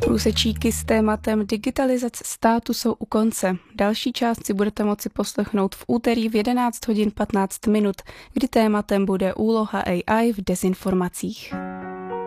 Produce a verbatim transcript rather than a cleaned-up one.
Průsečíky s tématem digitalizace státu jsou u konce. Další část si budete moci poslechnout v úterý v jedenáct hodin patnáct minut, kdy tématem bude úloha A I v dezinformacích.